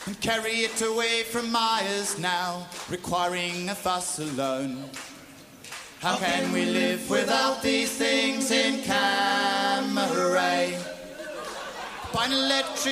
and carry it away from Myers now, requiring a fuss alone. How can we live without these things in Camaray? Find electric